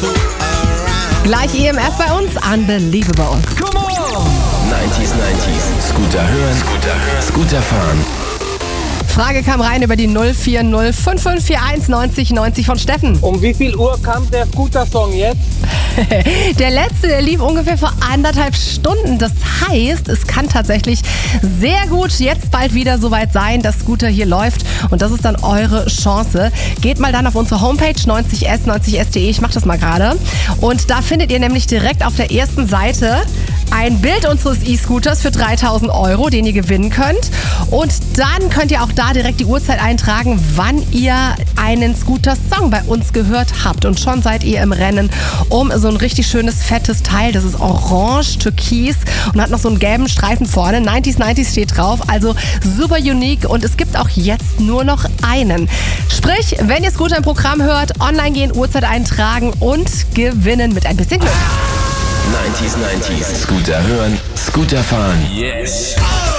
Gleich EMF bei uns, Unbelievable. Come on! 90s. Scooter hören, Scooter fahren. Frage kam rein über die 040 5541 90 90 von Steffen. Um wie viel Uhr kam der Scooter-Song jetzt? Der letzte, der lief ungefähr vor 1,5 Stunden. Das heißt, es kann tatsächlich sehr gut jetzt bald wieder soweit sein, dass Scooter hier läuft. Und das ist dann eure Chance. Geht mal dann auf unsere Homepage 90s.de. Ich mache das mal gerade. Und da findet ihr nämlich direkt auf der ersten Seite ein Bild unseres E-Scooters für 3.000 €, den ihr gewinnen könnt. Und dann könnt ihr auch da direkt die Uhrzeit eintragen, wann ihr einen Scooter-Song bei uns gehört habt. Und schon seid ihr im Rennen um so ein richtig schönes, fettes Teil. Das ist orange, türkis und hat noch so einen gelben Streifen vorne. 90s steht drauf, also super unique. Und es gibt auch jetzt nur noch einen. Sprich, wenn ihr Scooter im Programm hört, online gehen, Uhrzeit eintragen und gewinnen mit ein bisschen Glück. 90s. Scooter hören, Scooter fahren. Yes!